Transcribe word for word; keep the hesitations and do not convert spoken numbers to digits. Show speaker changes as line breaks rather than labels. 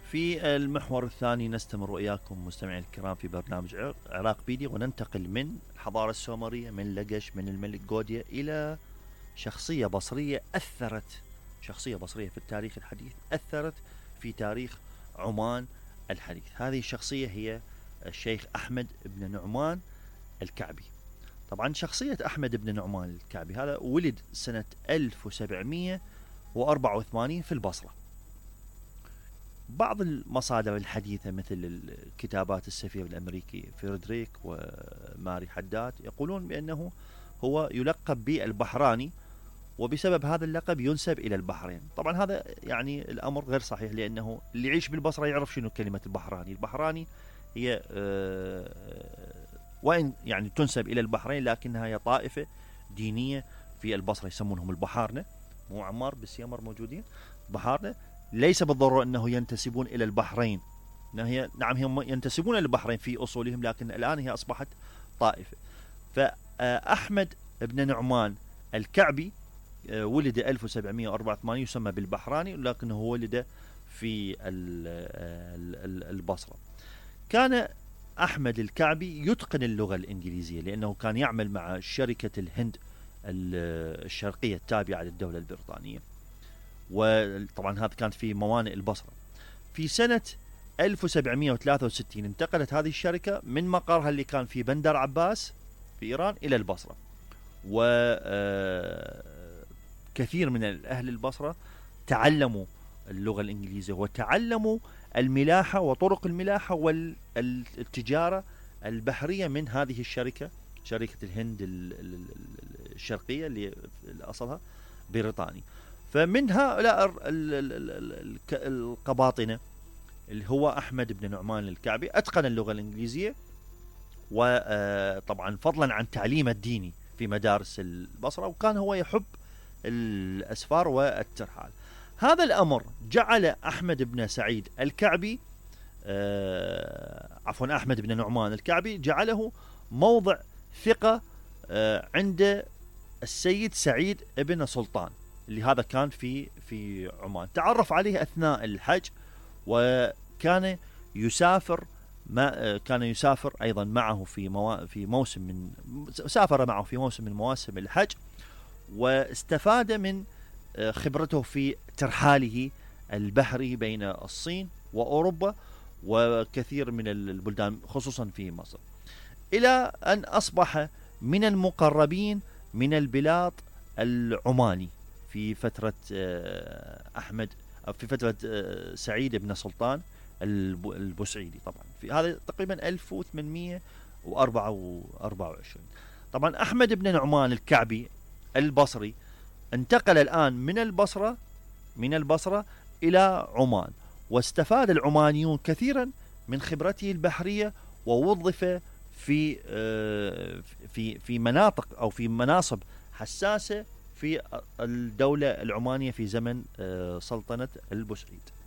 في المحور الثاني نستمر وإياكم مستمعين الكرام في برنامج عراق بيدي، وننتقل من الحضارة السومرية، من لقش، من الملك جوديا، إلى شخصية بصرية أثرت شخصية بصرية في التاريخ الحديث، أثرت في تاريخ عمان الحديث. هذه الشخصية هي الشيخ أحمد بن نعمان الكعبي. طبعا شخصية أحمد بن نعمان الكعبي هذا ولد سنة ألف وسبعمائة وأربعة وثمانين في البصرة. بعض المصادر الحديثة مثل كتابات السفير الأمريكي فريدريك وماري حداد يقولون بأنه هو يلقب بالبحراني، وبسبب هذا اللقب ينسب إلى البحرين. طبعا هذا يعني الأمر غير صحيح، لأنه اللي يعيش بالبصرة يعرف شنو كلمة البحراني. البحراني هي وإن يعني تنسب إلى البحرين، لكنها هي طائفة دينية في البصرة يسمونهم البحارنة. مو عمار بالسيامر موجودين بحارنة، ليس بالضرورة أنه ينتسبون إلى البحرين. هي نعم هم ينتسبون إلى البحرين في أصولهم، لكن الآن هي أصبحت طائفة. فأحمد بن نعمان الكعبي ولد ألف وسبعمائة وأربعة وثمانين، يسمى بالبحراني، لكنه ولد في البصرة. كان أحمد الكعبي يتقن اللغة الإنجليزية، لأنه كان يعمل مع شركة الهند الشرقية التابعة للدولة البريطانية، وطبعا هذا كانت في موانئ البصرة. في سنة ألف وسبعمائة وثلاثة وستين انتقلت هذه الشركة من مقرها اللي كان في بندر عباس في إيران إلى البصرة، وكثير من أهل البصرة تعلموا اللغة الإنجليزية وتعلموا الملاحة وطرق الملاحة والتجارة البحرية من هذه الشركة، شركة الهند الشرقية اللي أصلها بريطاني. فمن هؤلاء القباطنة اللي هو أحمد بن نعمان الكعبي أتقن اللغة الإنجليزية، وطبعا فضلا عن تعليمه الديني في مدارس البصرة، وكان هو يحب الأسفار والترحال. هذا الأمر جعل أحمد بن سعيد الكعبي عفوا أحمد بن نعمان الكعبي جعله موضع ثقة عند السيد سعيد ابن سلطان، اللي هذا كان في في عمان. تعرف عليه أثناء الحج، وكان يسافر ما كان يسافر أيضا معه في مو في موسم من سافر معه في موسم من مواسم الحج، واستفاد من خبرته في ترحاله البحري بين الصين وأوروبا وكثير من البلدان خصوصا في مصر، إلى أن أصبح من المقربين من البلاط العماني في فترة أحمد أو في فترة سعيد بن سلطان البوسعيدي. طبعا في هذا تقريبا ألف وثمانمائة وأربعة وعشرين. طبعا أحمد بن نعمان الكعبي البصري انتقل الآن من البصرة من البصرة إلى عمان، واستفاد العمانيون كثيرا من خبرته البحرية، ووظف في في في مناطق أو في مناصب حساسة في الدولة العمانية في زمن سلطنة البوسعيد.